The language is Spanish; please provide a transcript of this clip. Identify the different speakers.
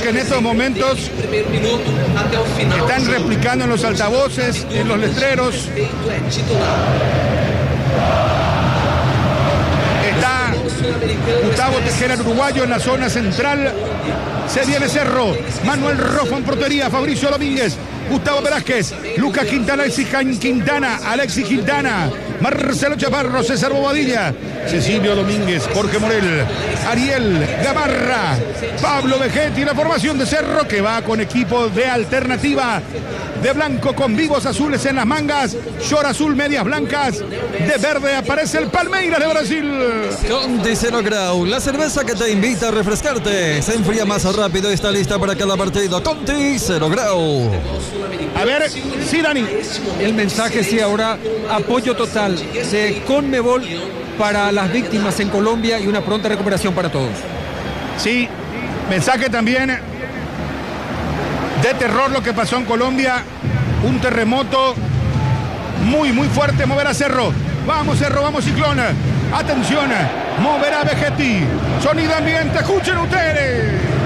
Speaker 1: en estos momentos están replicando en los altavoces, en los letreros. Está Gustavo Tejera, el uruguayo, en la zona central. Se viene Cerro, Manuel Rojo en portería, Fabricio Domínguez, Gustavo Velázquez, Lucas Quintana, Alexis Quintana, Marcelo Chaparro, César Bobadilla, Cecilio Domínguez, Jorge Morel, Ariel Gamarra, Pablo Vegetti, la formación de Cerro que va con equipo de alternativa de blanco con vivos azules en las mangas, short azul, medias blancas, de verde aparece el Palmeiras de Brasil.
Speaker 2: Conti Zero Grau, la cerveza que te invita a refrescarte, se enfría más rápido y está lista para cada partido. Conti Zero Grau.
Speaker 1: A ver, sí, Dani.
Speaker 3: El mensaje, sí, ahora apoyo total de Conmebol para las víctimas en Colombia y una pronta recuperación para todos.
Speaker 1: Sí, mensaje también de terror lo que pasó en Colombia. Un terremoto muy fuerte. Moverá Cerro. Vamos Cerro, vamos Ciclón. Atención, moverá Vegetti. Sonido ambiente, escuchen ustedes.